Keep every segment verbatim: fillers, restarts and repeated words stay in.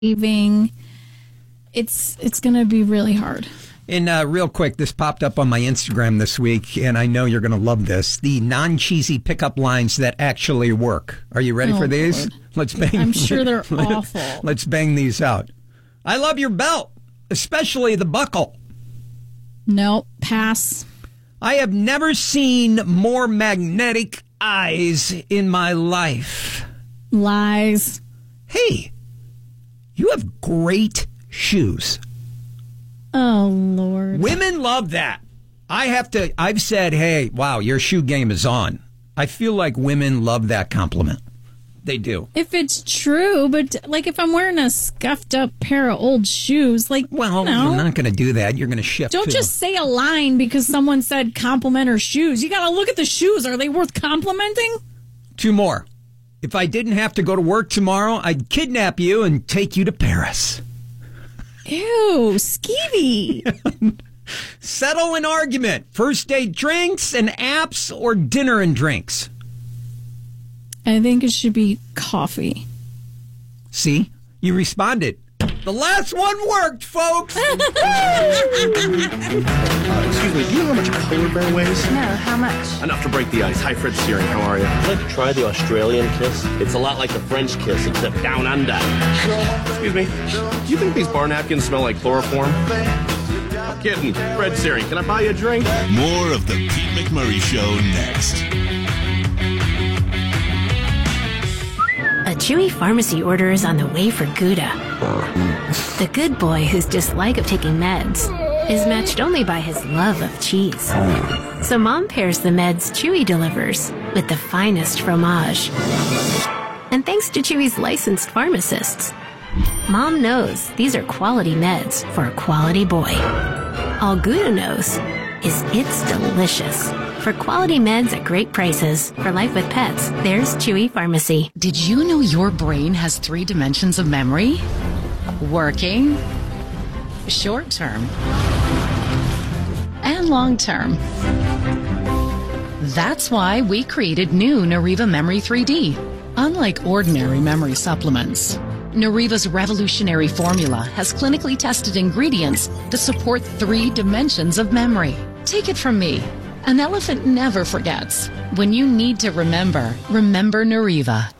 leaving. It's it's going to be really hard. And uh, real quick, this popped up on my Instagram this week, and I know you're going to love this. The non-cheesy pickup lines that actually work. Are you ready oh, for these? Lord. Let's bang. I'm sure they're let, awful. Let's bang these out. I love your belt, especially the buckle. Nope, pass. I have never seen more magnetic eyes in my life. Lies. Hey, you have great shoes. Oh, Lord. Women love that. I have to, I've said, hey, wow, your shoe game is on. I feel like women love that compliment. They do. If it's true, but like if I'm wearing a scuffed up pair of old shoes, like, well, you know, you're not going to do that. You're going to shift. Don't to just say a line because someone said compliment her shoes. You got to look at the shoes. Are they worth complimenting? Two more. If I didn't have to go to work tomorrow, I'd kidnap you and take you to Paris. Ew, skeevy. Settle an argument. First date drinks and apps or dinner and drinks? I think it should be coffee. See? You responded. The last one worked, folks. uh, excuse me, do you know how much a polar bear weighs? No, how much? Enough to break the ice. Hi, Fred Searing. How are you? I'd like to try the Australian kiss. It's a lot like the French kiss, except down under. Excuse me, do you think these bar napkins smell like chloroform? I'm kidding. Fred Searing, can I buy you a drink? More of the Pete McMurray Show next. A Chewy pharmacy order is on the way for Gouda. The good boy whose dislike of taking meds is matched only by his love of cheese. So Mom pairs the meds Chewy delivers with the finest fromage. And thanks to Chewy's licensed pharmacists, Mom knows these are quality meds for a quality boy. All Gouda knows is it's delicious. For quality meds at great prices, for life with pets, there's Chewy Pharmacy. Did you know your brain has three dimensions of memory? Working, short term, and long term. That's why we created new Nariva Memory three D. Unlike ordinary memory supplements, Nariva's revolutionary formula has clinically tested ingredients that support three dimensions of memory. Take it from me. An elephant never forgets. When you need to remember, remember Nariva.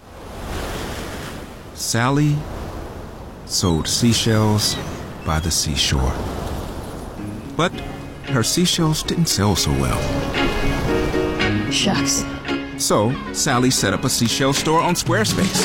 Sally sold seashells by the seashore. But her seashells didn't sell so well. Shucks. So, Sally set up a seashell store on Squarespace.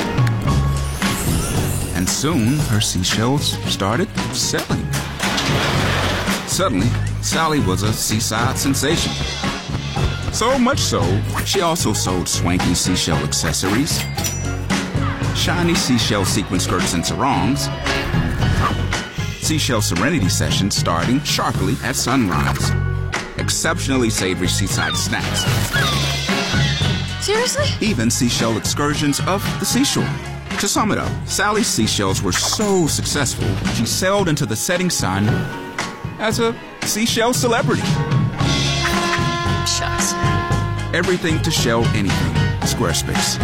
And soon, her seashells started selling. Suddenly, Sally was a seaside sensation. So much so, she also sold swanky seashell accessories, shiny seashell sequin skirts and sarongs, seashell serenity sessions starting sharply at sunrise, exceptionally savory seaside snacks. Seriously? Even seashell excursions of the seashore. To sum it up, Sally's seashells were so successful, she sailed into the setting sun as a seashell celebrity. Shucks. Everything to shell anything. Squarespace.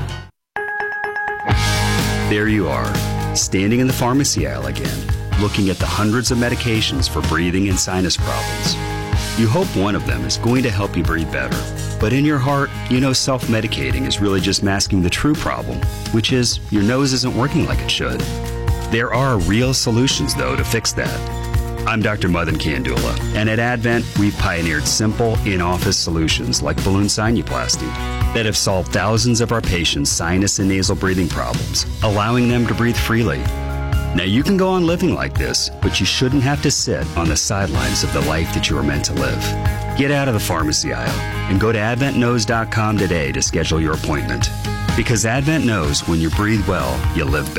There you are, standing in the pharmacy aisle again, looking at the hundreds of medications for breathing and sinus problems. You hope one of them is going to help you breathe better. But in your heart, you know self-medicating is really just masking the true problem, which is your nose isn't working like it should. There are real solutions, though, to fix that. I'm Doctor Madan Kandula, and at Advent, we've pioneered simple, in-office solutions like balloon sinuplasty that have solved thousands of our patients' sinus and nasal breathing problems, allowing them to breathe freely. Now, you can go on living like this, but you shouldn't have to sit on the sidelines of the life that you were meant to live. Get out of the pharmacy aisle and go to advent knows dot com today to schedule your appointment. Because Advent knows when you breathe well, you live better.